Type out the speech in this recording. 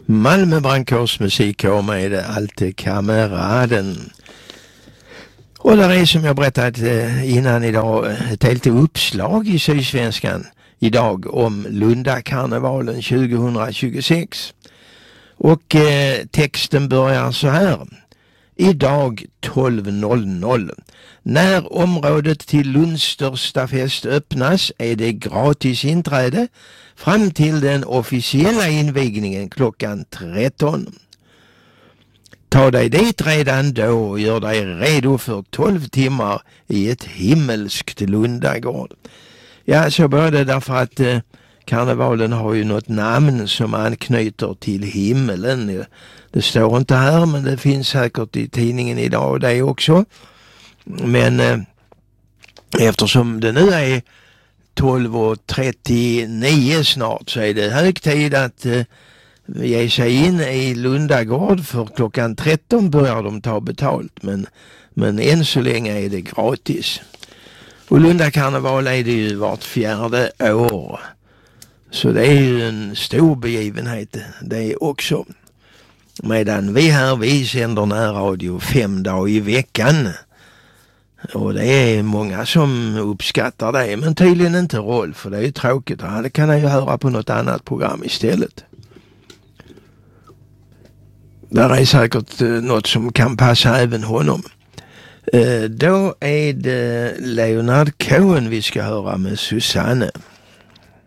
Malmö brandkårs musikkår med Alte kameraden. Och där är, som jag berättat innan idag, ett helt uppslag i Sydsvenskan idag om Lundakarnevalen 2026. Och texten börjar så här. Idag 12.00. När området till Lunds största fest öppnas är det gratis inträde fram till den officiella invigningen klockan 13. Ta dig dit redan då och gör dig redo för 12 timmar i ett himmelskt Lundagård. Ja, så började det därför att karnevalen har ju något namn som anknyter till himmelen. Det står inte här, men det finns säkert i tidningen idag och det också. Men eftersom det nu är 12.39 snart så är det hög tid att ge sig in i Lundagård, för klockan 13 börjar de ta betalt, men än så länge är det gratis. Och Lundakarneval är det ju vart 4:e år. Så det är ju en stor begivenhet det också. Medan vi sänder närradio 5 dagar i veckan. Och det är många som uppskattar det, men tydligen inte Rolf, för det är ju tråkigt. Det kan jag ju höra på något annat program istället. Där är säkert något som kan passa även honom. Då är det Leonard Cohen vi ska höra med Susanne.